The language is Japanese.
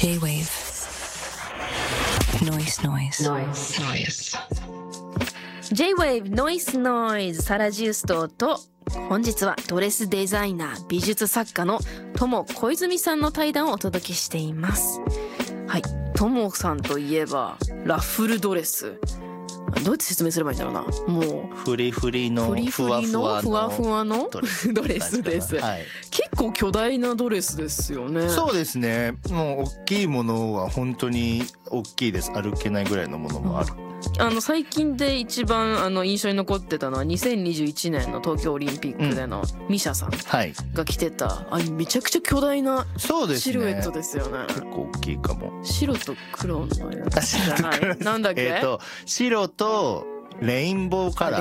J-Wave Noise J-Wave Noise Noise サラジューストと本日はドレスデザイナー美術作家の友小泉さんの対談をお届けしています。はい、友さんといえばラッフルドレス、どうやって説明すればいいんだろうな。もうフリフリのふわふわのドレスです、 はい、 結構巨大なドレスですよね。 そうですね。もう大きいものは本当に大きいです。歩けないぐらいのものもある。 最近で一番印象に残ってたのは2021年の東京オリンピックでのミシャさんが着てた、めちゃくちゃ巨大なシルエットですよね。 結構大きいかも。 白と黒のやつじゃないなんだっけ、 白とレインボーカラー